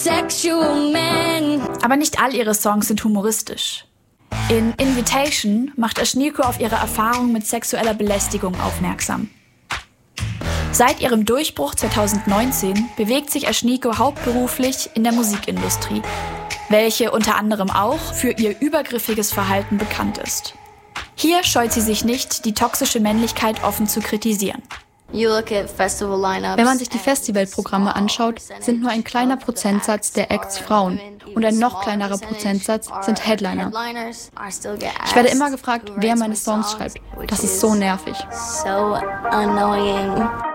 Aber nicht all ihre Songs sind humoristisch. In Invitation macht Ashnikko auf ihre Erfahrung mit sexueller Belästigung aufmerksam. Seit ihrem Durchbruch 2019 bewegt sich Ashnikko hauptberuflich in der Musikindustrie, welche unter anderem auch für ihr übergriffiges Verhalten bekannt ist. Hier scheut sie sich nicht, die toxische Männlichkeit offen zu kritisieren. Wenn man sich die Festivalprogramme anschaut, sind nur ein kleiner Prozentsatz der Acts Frauen und ein noch kleinerer Prozentsatz sind Headliner. Ich werde immer gefragt, wer meine Songs schreibt. Das ist so nervig.